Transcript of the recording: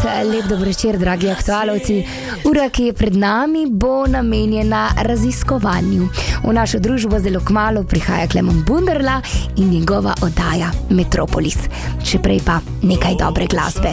lep dober večer, dragi aktualovci. Ura, ki je pred nami, bo namenjena raziskovanju. V našo družbo zelo kmalu prihaja Klemen Bunderla in njegova oddaja Metropolis. Še prej pa nekaj dobre glasbe.